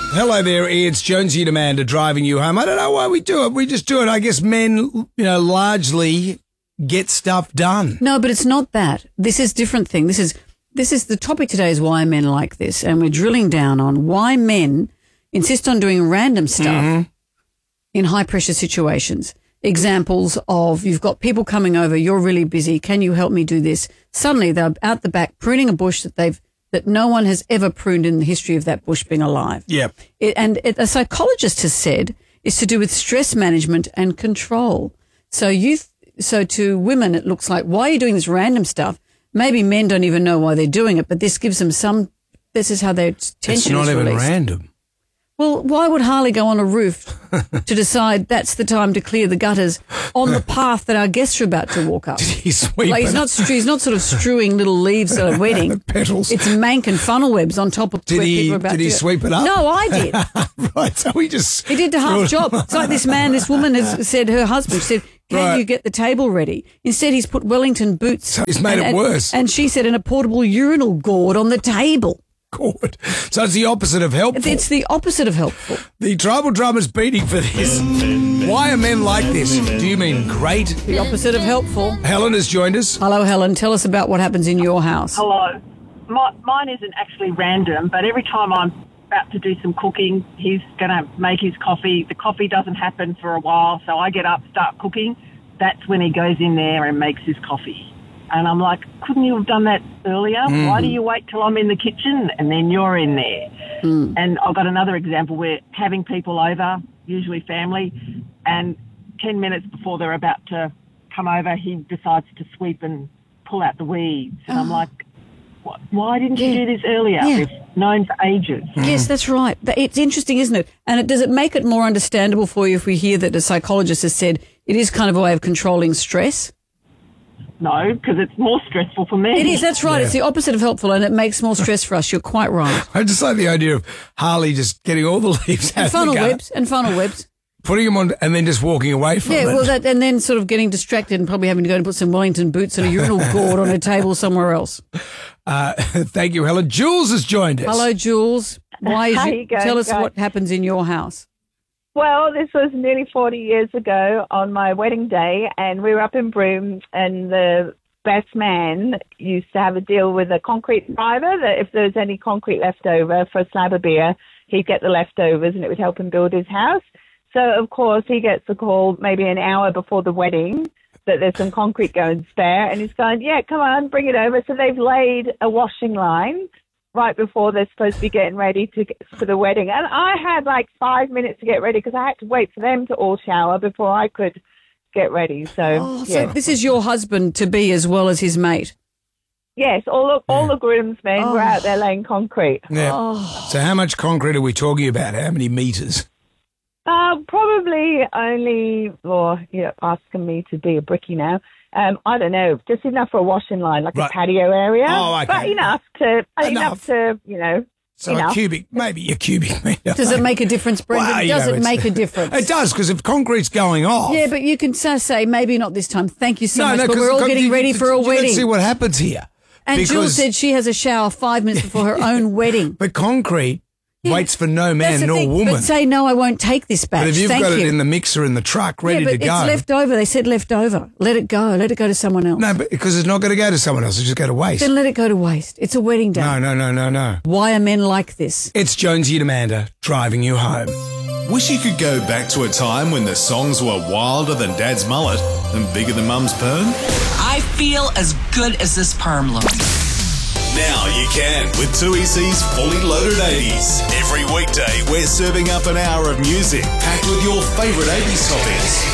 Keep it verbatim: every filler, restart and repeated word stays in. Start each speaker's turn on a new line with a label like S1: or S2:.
S1: Hello there, it's Jonesy and Amanda driving you home. I don't know why we do it. We just do it. I guess men, you know, largely get stuff done.
S2: No, but it's not that. This is a different thing. This is this is the topic today is why men like this, and we're drilling down on why men insist on doing random stuff mm-hmm. in high pressure situations. Examples of you've got people coming over, you're really busy, can you help me do this? Suddenly they're out the back pruning a bush that they've that no one has ever pruned in the history of that bush being alive.
S1: Yep.
S2: It, and it, a psychologist has said it's to do with stress management and control. So you, th- so to women, it looks like, why are you doing this random stuff? Maybe men don't even know why they're doing it, but this gives them some, this is how their tension is released.
S1: It's not even random.
S2: Well, why would Harley go on a roof to decide that's the time to clear the gutters on the path that our guests are about to walk up?
S1: Did he sweep
S2: like,
S1: it
S2: he's not, he's not sort of strewing little leaves at a wedding.
S1: Petals.
S2: It's mank and funnel webs on top of
S1: did
S2: where
S1: he,
S2: people are about
S1: Did
S2: to
S1: he
S2: go.
S1: sweep it up?
S2: No, I did.
S1: Right, so he just...
S2: He did the half job. It's like this man, this woman has said, her husband said, can
S1: right.
S2: you get the table ready? Instead, he's put Wellington boots.
S1: So he's made
S2: and,
S1: it
S2: and,
S1: worse.
S2: And she said, and a portable urinal gourd on the table.
S1: Good. So it's the opposite of helpful.
S2: It's the opposite of helpful.
S1: The tribal drummer's beating for this. Why are men like this? Do you mean great?
S2: The opposite of helpful.
S1: Helen has joined us.
S2: Hello, Helen. Tell us about what happens in your house.
S3: Hello. My, mine isn't actually random, but every time I'm about to do some cooking, he's going to make his coffee. The coffee doesn't happen for a while, so I get up, start cooking. That's when he goes in there and makes his coffee. And I'm like, couldn't you have done that earlier? Mm. Why do you wait till I'm in the kitchen and then you're in there? Mm. And I've got another example where having people over, usually family, and ten minutes before they're about to come over, he decides to sweep and pull out the weeds. And oh. I'm like, why didn't
S2: yeah.
S3: you do this earlier?
S2: Yeah.
S3: We've known for ages.
S2: Yes, that's right. It's interesting, isn't it? And it, does it make it more understandable for you if we hear that a psychologist has said it is kind of a way of controlling stress?
S3: No, because it's more stressful for me.
S2: It is, that's right.
S1: Yeah.
S2: It's the opposite of helpful, and it makes more stress for us. You're quite right.
S1: I just like the idea of Harley just getting all the leaves out
S2: and
S1: of
S2: funnel
S1: the gutter,
S2: webs and funnel webs,
S1: putting them on, and then just walking away from
S2: yeah,
S1: it.
S2: Yeah, well, that, and then sort of getting distracted and probably having to go and put some Wellington boots and a urinal gourd on a table somewhere else.
S1: Uh, thank you, Helen. Jules has joined us.
S2: Hello, Jules. Why is
S4: How
S2: you,
S4: you going,
S2: tell us
S4: guys?
S2: what happens in your house.
S4: Well, this was nearly forty years ago on my wedding day, and we were up in Broome, and the best man used to have a deal with a concrete driver that if there was any concrete left over for a slab of beer, he'd get the leftovers and it would help him build his house. So, of course, he gets a call maybe an hour before the wedding that there's some concrete going spare, and he's going, yeah, come on, bring it over. So they've laid a washing line right before they're supposed to be getting ready to get, for the wedding. And I had like five minutes to get ready because I had to wait for them to all shower before I could get ready. So,
S2: oh,
S4: yeah.
S2: So this is your husband to be as well as his mate.
S4: Yes, all the, all the groomsmen
S2: Oh.
S4: were out there laying concrete.
S1: Yeah.
S2: Oh.
S1: So how much concrete are we talking about? How many metres?
S4: Uh, probably only, or you're asking me to be a brickie now. Um, I don't know, just enough for a washing line, like
S1: Right.
S4: a patio area.
S1: Oh, okay.
S4: But enough to, enough,
S1: Enough.
S4: to, you know,
S1: So
S4: enough.
S1: a cubic, maybe a cubic metre.
S2: Does it make a difference, Brendan?
S1: Well, you
S2: does
S1: know,
S2: it
S1: it's-
S2: make a difference?
S1: It does, because if concrete's going off...
S2: Yeah, but you can so say, maybe not this time. Thank you so much, but
S1: 'cause-
S2: we're all
S1: 'cause
S2: getting
S1: you-
S2: ready for a
S1: you
S2: wedding.
S1: don't see what happens here.
S2: And Jules
S1: Because-
S2: said she has a shower five minutes before her own wedding.
S1: But concrete
S2: Yeah.
S1: waits for no
S2: That's
S1: man
S2: the
S1: nor
S2: thing.
S1: woman.
S2: But say, no, I won't take this batch.
S1: But if you've
S2: Thank
S1: got
S2: you.
S1: it in the mixer in the truck ready
S2: yeah, but
S1: to go...
S2: it's left over. They said left over. Let it go. Let it go to someone else.
S1: No, but because it's not going to go to someone else. It's just go to waste.
S2: Then let it go to waste. It's a wedding day.
S1: No, no, no, no, no.
S2: Why are men like this?
S1: It's Jonesy and Amanda driving you home.
S5: Wish you could go back to a time when the songs were wilder than Dad's mullet and bigger than Mum's perm?
S6: I feel as good as this perm looks.
S5: Now you can with two E C's Fully Loaded eighties. Every weekday, we're serving up an hour of music packed with your favourite eighties topics.